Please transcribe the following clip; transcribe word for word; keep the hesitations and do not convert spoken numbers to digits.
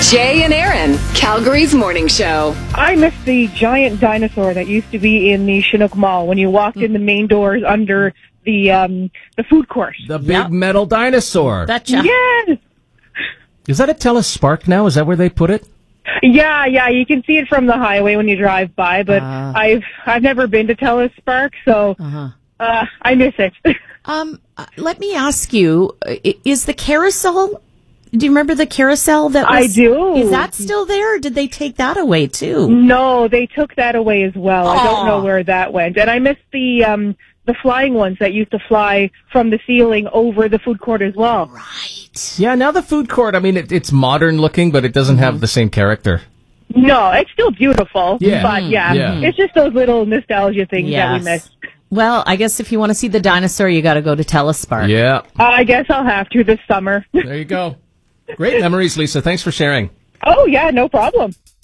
Jay and Aaron, Calgary's morning show. I miss the giant dinosaur that used to be in the Chinook Mall when you walked in the main doors under the um, the food court. The big Yep. metal dinosaur. Betcha. Yes. Is that at TELUS Spark now? Is that where they put it? Yeah, yeah, you can see it from the highway when you drive by, but Uh. I've I've never been to TELUS Spark, so Uh-huh. uh, I miss it. Um, uh, let me ask you: i- Is the carousel? Do you remember the carousel that was, I do. Is that still there, or did they take that away too? No, they took that away as well. I don't know Aw. where that went, and I miss the um, the flying ones that used to fly from the ceiling over the food court as well. Right. Yeah, now the food court, I mean, it, it's modern looking, but it doesn't have the same character. No, it's still beautiful, Yeah. but yeah, Yeah. it's just those little nostalgia things that we Yes. miss. Well, I guess if you want to see the dinosaur, you got to go to TELUS Spark. Yeah, Uh, I guess I'll have to this summer. there you go. Great memories, Lisa. Thanks for sharing. Oh, yeah, no problem.